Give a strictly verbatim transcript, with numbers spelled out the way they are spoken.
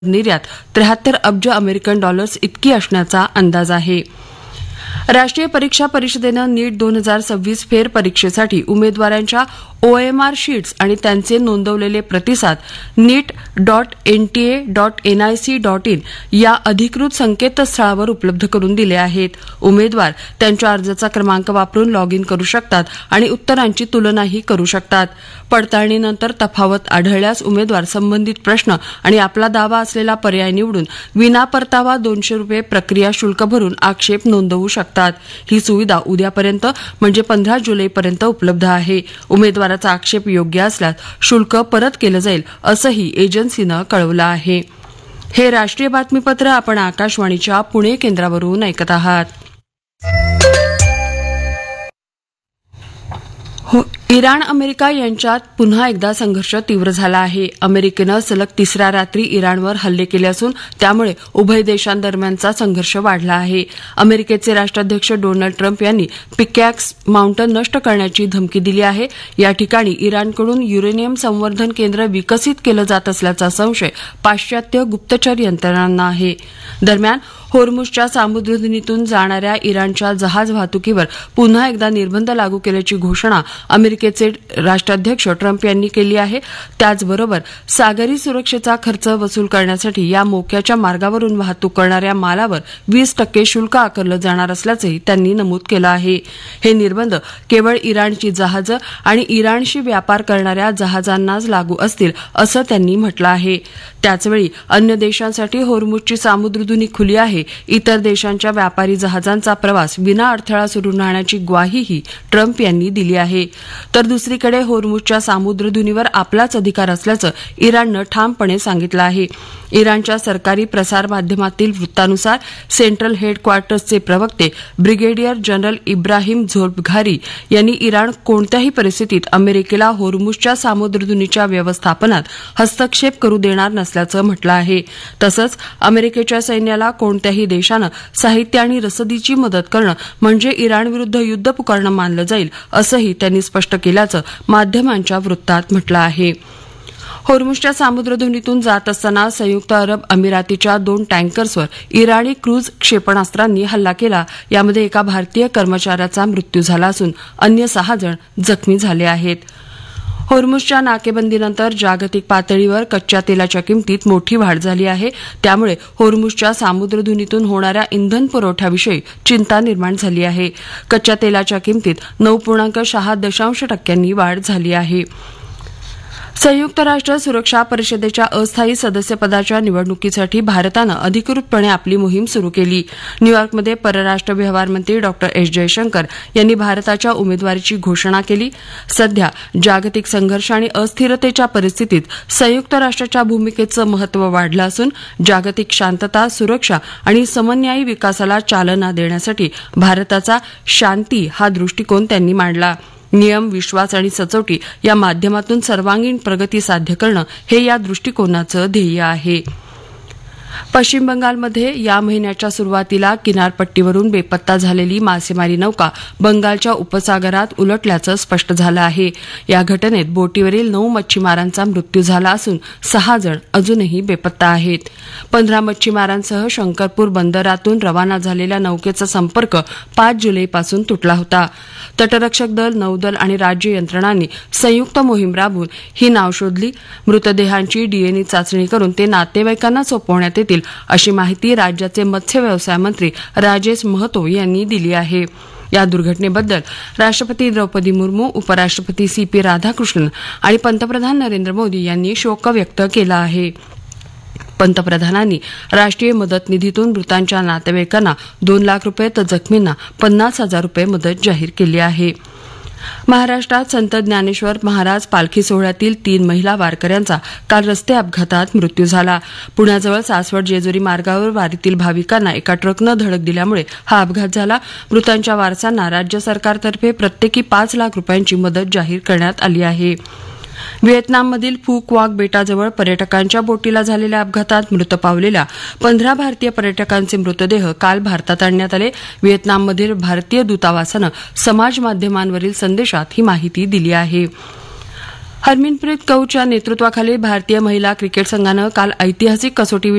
निर्यात त्र्याहत्तर अब्ज अमेरिकन डॉलर्स इतकी असण्याचा अंदाज आहे. राष्ट्रीय परीक्षा परिषदेनं नीट दोन हजार सव्वीस फेर परीक्षेसाठी उमेदवारांच्या ओएमआर शीट्स आणि त्यांचे नोंदवलेले प्रतिसाद नीट dot NTA dot NIC dot in या अधिकृत संकेतस्थळावर उपलब्ध करून दिले आहेत. उमेदवार त्यांच्या अर्जाचा क्रमांक वापरून लॉग इन करू शकतात आणि उत्तरांची तुलनाही करू शकतात. पडताळणीनंतर तफावत आढळल्यास उमेदवार संबंधित प्रश्न आणि आपला दावा असलेला पर्याय निवडून विना परतावा दोनशे रुपये प्रक्रिया शुल्क भरून आक्षेप नोंदवू शकतात. ही सुविधा उद्यापर्यंत म्हणजे पंधरा जुलैपर्यंत उपलब्ध आहे. उमेदवाराचा आक्षेप योग्य असल्यास शुल्क परत केलं जाईल असंही एजन्सीनं कळवलं आहे. हे राष्ट्रीय बातमीपत्र आपण आकाशवाणीच्या पुणे केंद्रावरून ऐकत आहात. हो, इराण अमेरिका यांच्यात पुन्हा एकदा संघर्ष तीव्र झाला आहे. अमेरिकेनं सलग तिसऱ्या रात्री इराणवर हल्ले केले असून त्यामुळे उभय देशांदरम्यानचा संघर्ष वाढला आहे. अमेरिकेचे राष्ट्राध्यक्ष डोनाल्ड ट्रम्प यांनी पिकॅक्स माउंटन नष्ट करण्याची धमकी दिली आहे. या ठिकाणी इराणकडून युरेनियम संवर्धन केंद्र विकसित केलं जात असल्याचा संशय पाश्चात्य गुप्तचर यंत्रणांना आहे. दरम्यान होर्मुझच्या सामुद्रधुनीतून जाणाऱ्या इराणच्या जहाज वाहतुकीवर पुन्हा एकदा निर्बंध लागू केल्याची घोषणा अमेरिकेचे राष्ट्राध्यक्ष ट्रम्प यांनी केली आहे. त्याचबरोबर सागरी सुरक्षेचा खर्च वसूल करण्यासाठी या मोक्याच्या मार्गावरून वाहतूक करणाऱ्या मालावर वीस टक्के शुल्क आकारलं जाणार असल्याचंही त्यांनी नमूद केलं आहे. हे निर्बंध केवळ इराणची जहाजं आणि इराणशी व्यापार करणाऱ्या जहाजांनाच लागू असतील असं त्यांनी म्हटलं आहे. त्याचवेळी अन्य देशांसाठी होर्मुझची सामुद्रधुनी खुली आहे. इतर देशांच्या व्यापारी जहाजांचा प्रवास विना अडथळा सुरू राहण्याची ग्वाहीही ट्रम्प यांनी दिली आहे. तर दुसरीकडे होर्मुझच्या सामुद्रधुनीवर आपलाच अधिकार असल्याचं इराणनं ठामपणे सांगितलं आहे. इराणच्या सरकारी प्रसारमाध्यमातील वृत्तानुसार सेंट्रल हेडक्वार्टर्सचे प्रवक्ते ब्रिगेडियर जनरल इब्राहिम झोल्फघारी यांनी इराण कोणत्याही परिस्थितीत अमेरिकेला होर्मुझच्या सामुद्रधुनीच्या व्यवस्थापनात हस्तक्षेप करू देणार नसल्याचं म्हटलं आहे. तसंच अमेरिकेच्या सैन्याला कोणत्याही देशानं साहित्य आणि रसदीची मदत करणं म्हणजे इराणविरुद्ध युद्ध पुकारणं मानलं जाईल असंही त्यांनी स्पष्ट केल्याचं माध्यमांच्या वृत्तात म्हटलं आहे. होर्मुझच्या सामुद्रधुनीतून जात असताना संयुक्त अरब अमिरातीच्या दोन टँकर्सवर इराणी क्रूझ क्षेपणास्त्रांनी हल्ला केला. यामध्ये एका भारतीय कर्मचाऱ्याचा मृत्यू झाला असून अन्य सहा जण जखमी झाले आहेत. होर्मुझच्या नाकेबंदीनंतर जागतिक पातळीवर कच्च्या तेलाच्या किमतीत मोठी वाढ झाली आहे. त्यामुळे होर्मुझच्या सामुद्रधुनीतून होणाऱ्या इंधन पुरवठ्याविषयी चिंता निर्माण झाली आहे. कच्च्या तेलाच्या किमतीत नऊ पूर्णांक सहा दशांश टक्क्यांनी वाढ झाली आहे. संयुक्त राष्ट्र सुरक्षा परिषदेच्या अस्थायी सदस्यपदाच्या निवडणुकीसाठी भारतानं अधिकृतपणे आपली मोहीम सुरू केली. न्यूयॉर्कमध्ये परराष्ट्र व्यवहार मंत्री डॉक्टर एस जयशंकर यांनी भारताच्या उमेदवारीची घोषणा केली. सध्या जागतिक संघर्ष आणि अस्थिरतेच्या परिस्थितीत संयुक्त राष्ट्राच्या भूमिकेचं महत्त्व वाढलं असून जागतिक शांतता, सुरक्षा आणि समन्यायी विकासाला चालना देण्यासाठी भारताचा शांती हा दृष्टिकोन त्यांनी मांडला. नियम, विश्वास आणि सचोटी या माध्यमातून सर्वांगीण प्रगती साध्य करणं हे या दृष्टिकोनाचं ध्येय आहे. पश्चिम बंगालमध्ये या महिन्याच्या सुरुवातीला किनारपट्टीवरून बेपत्ता झालेली मासेमारी नौका बंगालच्या उपसागरात उलटल्याचं स्पष्ट झालं आहे. या घटनेत बोटीवरील नऊ मच्छीमारांचा मृत्यू झाला असून सहा जण अजूनही बेपत्ता आहेत. पंधरा मच्छीमारांसह शंकरपूर बंदरातून रवाना झालेल्या नौकेचा संपर्क पाच जुलैपासून तुटला होता. तटरक्षक दल, नौदल आणि राज्य यंत्रणांनी संयुक्त मोहीम राबवून ही नाव शोधली. मृतदेहांची डीएनए चाचणी करून ते नातेवाईकांना सोपवण्यात येतील अशी माहिती राज्याचे मत्स्य व्यवसाय मंत्री राजेश महतो यांनी दिली आहे. या दुर्घटनेबद्दल राष्ट्रपती द्रौपदी मुर्मू, उपराष्ट्रपती सी पी राधाकृष्णन आणि पंतप्रधान नरेंद्र मोदी यांनी शोक व्यक्त केला आहे. पंतप्रधानांनी राष्ट्रीय मदत निधीतून मृतांच्या नातेवाईकांना दोन लाख रुपये तर जखमींना पन्नास हजार रुपये मदत जाहीर केली आहे. महाराष्ट्रात संत ज्ञानेश्वर महाराज पालखी सोहळ्यातील तीन महिला वारकऱ्यांचा काल रस्ते अपघातात मृत्यू झाला. पुण्याजवळ सासवड जेजुरी मार्गावर वारीतील भाविकांना एका ट्रकनं धडक दिल्यामुळे हा अपघात झाला. मृतांच्या वारसांना राज्य सरकारतर्फे प्रत्येकी पाच लाख रुपयांची मदत जाहीर करण्यात आली आहे. व्हिएतनाममधील फू क्वाक बेटाजवळ पर्यटकांच्या बोटीला झालेल्या अपघातात मृत पावलेल्या पंधरा भारतीय पर्यटकांचे मृतदेह काल भारतात आणण्यात आले. व्हिएतनाममधील भारतीय दूतावासानं समाज माध्यमांवरील संदेशात ही माहिती दिली आहे. हरमनप्रीत कौरच्या नेतृत्वाखाली भारतीय महिला क्रिकेट संघानं काल ऐतिहासिक कसोटी